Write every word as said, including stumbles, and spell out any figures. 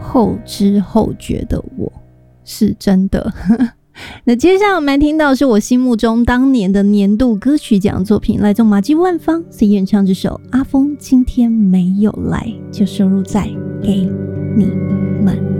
后知后觉的我，是真的那接下来我们来听到是我心目中当年的年度歌曲奖作品，来自马季万芳所演唱这首《阿峰今天没有来》，就收录在《给你们》。